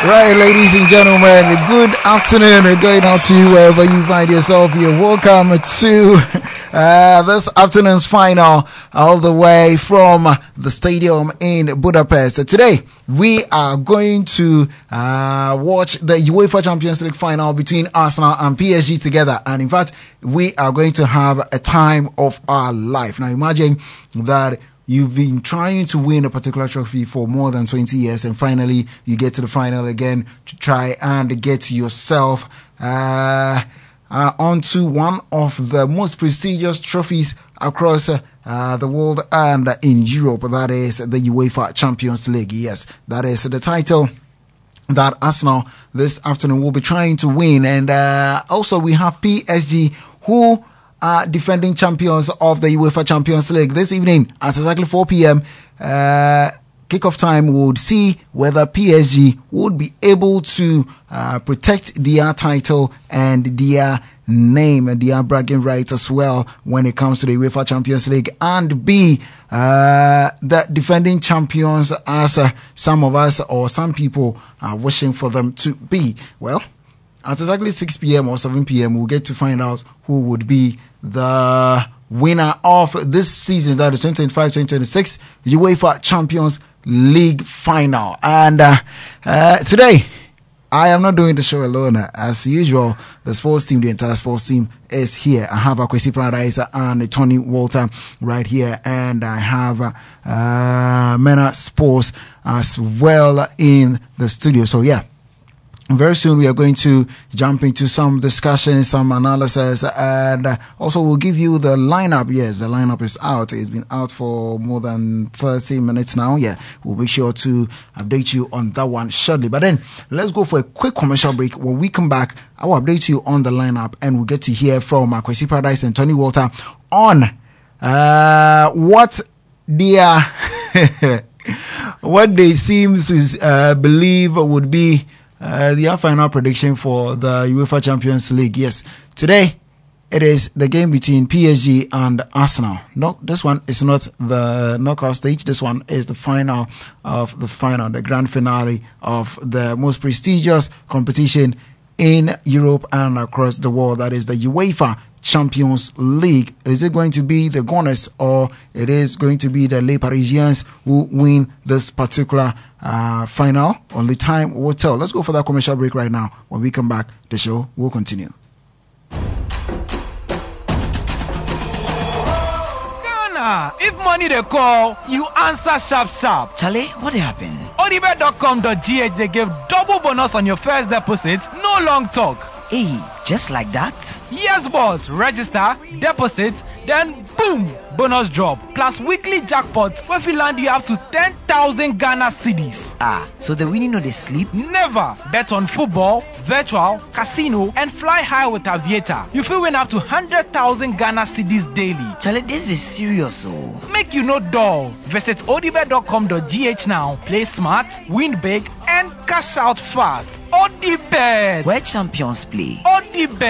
Right, ladies and gentlemen, good afternoon. Going out to you wherever you find yourself. You're welcome to this afternoon's final, all the way from the stadium in Budapest. Today, we are going to watch the UEFA Champions League final between Arsenal and PSG together. And in fact, we are going to have a time of our life. Now, imagine that you've been trying to win a particular trophy for more than 20 years, and finally you get to the final again to try and get yourself onto one of the most prestigious trophies across the world and in Europe. That is the UEFA Champions League. Yes, that is the title that Arsenal this afternoon will be trying to win. And also we have PSG, who are defending champions of the UEFA Champions League. This evening at exactly 4 p.m. Kickoff time would see whether PSG would be able to protect their title and their name and their bragging rights as well when it comes to the UEFA Champions League, and be the defending champions as some of us or some people are wishing for them to be. Well, at exactly 6 p.m. or 7 p.m. we'll get to find out who would be the winner of this season, that is 2025-2026 UEFA Champions League final. And today, I am not doing the show alone. As usual, the sports team, the entire sports team is here. I have Kwesi Paradise and Tony Walter right here, and I have Mena Sports as well in the studio. So yeah, very soon we are going to jump into some discussion, some analysis, and also we'll give you the lineup. Yes, the lineup is out. It's been out for more than 30 minutes now. Yeah, we'll make sure to update you on that one shortly. But then let's go for a quick commercial break. When we come back, I will update you on the lineup, and we'll get to hear from Kwesi Paradise and Tony Walter on what they seem to believe would be their final prediction for the UEFA Champions League. Yes, today it is the game between PSG and Arsenal. No, this one is not the knockout stage. This one is the final of the final, the grand finale of the most prestigious competition in Europe and across the world. That is the UEFA Champions League. Is it going to be the Gunners, or it is going to be the Les Parisiens who win this particular final? Only time will tell. Let's go for that commercial break right now. When we come back, the show will continue. If money they call, you answer sharp. Charlie, what happened? Odibet.com.gh, they give double bonus on your first deposit. No long talk. Hey, just like that? Yes, boss. Register, deposit, then boom, bonus drop. Plus weekly jackpots where if you land you up to 10,000 Ghana cedis. So the winning no they sleep? Never. Bet on football, virtual, casino, and fly high with Aviator. You will win up to 100,000 Ghana cedis daily. Charlie, this be serious, oh. Make you no dull. Visit odibet.com.gh now. Play smart, win big, and cash out fast. Odibet, where champions play. Odibet.